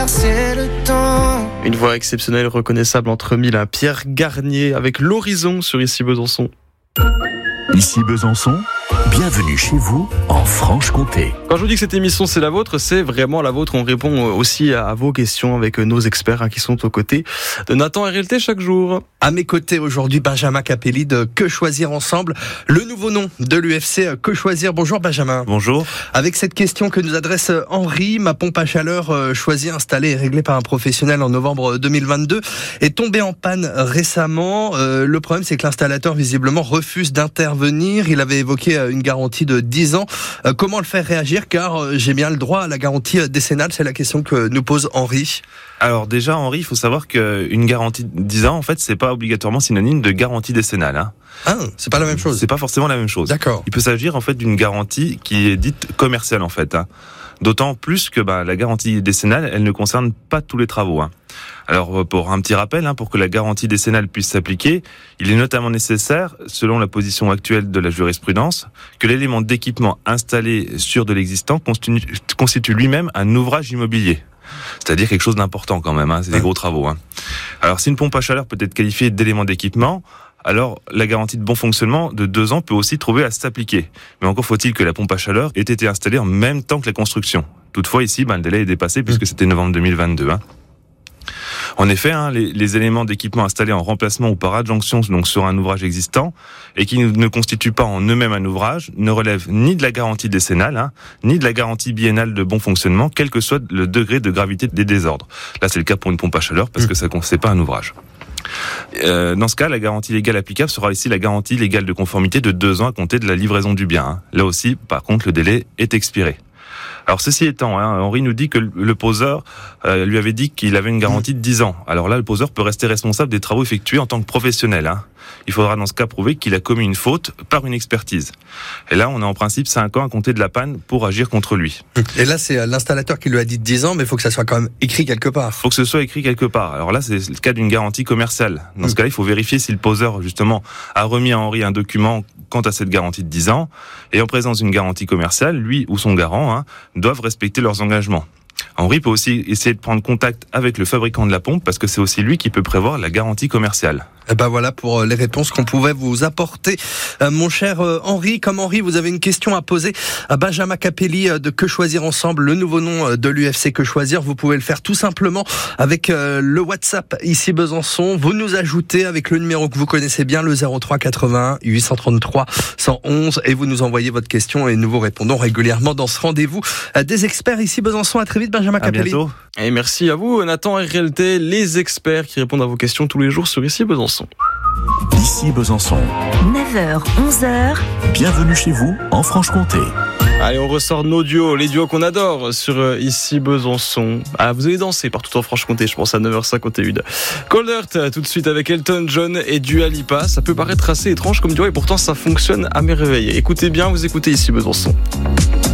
traverser le temps. Une voix exceptionnelle, reconnaissable entre mille, un Pierre Garnier avec l'horizon sur Ici Besançon. Ici Besançon, bienvenue chez vous en Franche-Comté. Quand je vous dis que cette émission c'est la vôtre, c'est vraiment la vôtre. On répond aussi à vos questions avec nos experts qui sont aux côtés de Nathan RLT chaque jour. À mes côtés aujourd'hui, Benjamin Capelli de Que Choisir Ensemble, le nouveau nom de l'UFC Que Choisir. Bonjour Benjamin. Bonjour. Avec cette question que nous adresse Henri, ma pompe à chaleur choisie, installée et réglée par un professionnel en novembre 2022 est tombée en panne récemment. Le problème c'est que l'installateur visiblement refuse d'intervenir. Il avait évoqué une garantie de 10 ans. Comment le faire réagir, car j'ai bien le droit à la garantie décennale? C'est la question que nous pose Henri. Alors déjà, Henri, il faut savoir qu'une garantie de 10 ans, en fait, c'est pas obligatoirement synonyme de garantie décennale. Hein. Ah, c'est pas la même chose. C'est pas forcément la même chose. D'accord. Il peut s'agir en fait d'une garantie qui est dite commerciale en fait. Hein. D'autant plus que la garantie décennale, elle ne concerne pas tous les travaux. Hein. Alors pour un petit rappel, pour que la garantie décennale puisse s'appliquer, il est notamment nécessaire, selon la position actuelle de la jurisprudence, que l'élément d'équipement installé sur de l'existant constitue lui-même un ouvrage immobilier. C'est-à-dire quelque chose d'important quand même, c'est des gros travaux. Alors si une pompe à chaleur peut être qualifiée d'élément d'équipement, alors la garantie de bon fonctionnement de 2 ans peut aussi trouver à s'appliquer. Mais encore faut-il que la pompe à chaleur ait été installée en même temps que la construction. Toutefois ici, le délai est dépassé puisque c'était novembre 2022. En effet, les éléments d'équipement installés en remplacement ou par adjonction donc sur un ouvrage existant et qui ne constituent pas en eux-mêmes un ouvrage ne relèvent ni de la garantie décennale, ni de la garantie biennale de bon fonctionnement, quel que soit le degré de gravité des désordres. Là, c'est le cas pour une pompe à chaleur parce que ça ne concerne pas un ouvrage. Dans ce cas, la garantie légale applicable sera ici la garantie légale de conformité de 2 ans à compter de la livraison du bien. Là aussi, par contre, le délai est expiré. Alors ceci étant, Henri nous dit que le poseur lui avait dit qu'il avait une garantie de 10 ans. Alors là, le poseur peut rester responsable des travaux effectués en tant que professionnel. Il faudra dans ce cas prouver qu'il a commis une faute par une expertise. Et là, on a en principe 5 ans à compter de la panne pour agir contre lui. Et là, c'est l'installateur qui lui a dit 10 ans, mais il faut que ça soit quand même écrit quelque part. Il faut que ce soit écrit quelque part. Alors là, c'est le cas d'une garantie commerciale. Dans ce cas-là, il faut vérifier si le poseur, justement, a remis à Henri un document quant à cette garantie de 10 ans. Et en présence d'une garantie commerciale, lui ou son garant doivent respecter leurs engagements. Henri peut aussi essayer de prendre contact avec le fabricant de la pompe parce que c'est aussi lui qui peut prévoir la garantie commerciale. Et voilà pour les réponses qu'on pouvait vous apporter. Mon cher Henri, comme Henri, vous avez une question à poser à Benjamin Capelli de Que Choisir Ensemble, le nouveau nom de l'UFC Que Choisir. Vous pouvez le faire tout simplement avec le WhatsApp Ici Besançon. Vous nous ajoutez avec le numéro que vous connaissez bien, le 03 81 833 111, et vous nous envoyez votre question et nous vous répondons régulièrement dans ce rendez-vous des experts Ici Besançon. À très vite, Benjamin Capelli. À bientôt. Et merci à vous, Nathan RLT, les experts qui répondent à vos questions tous les jours sur Ici Besançon. Ici Besançon, 9h, 11h, bienvenue chez vous en Franche-Comté. Allez, on ressort nos duos, les duos qu'on adore sur Ici Besançon. Vous allez danser partout en Franche-Comté, je pense à 9h51. Cold Earth, tout de suite avec Elton John et Dua Lipa. Ça peut paraître assez étrange comme duo et pourtant ça fonctionne à merveille. Écoutez bien, vous écoutez Ici Besançon.